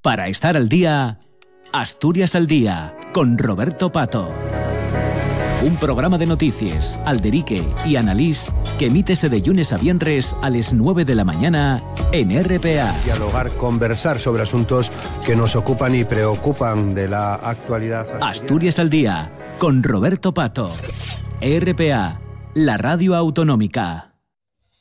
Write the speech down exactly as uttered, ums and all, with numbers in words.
Para estar al día, Asturias al Día, con Roberto Pato. Un programa de noticias, alderique y analís que emítese de lunes a viernes a las nueve de la mañana en R P A. Dialogar, conversar sobre asuntos que nos ocupan y preocupan de la actualidad asturiana. Asturias al Día, con Roberto Pato. R P A, la radio autonómica.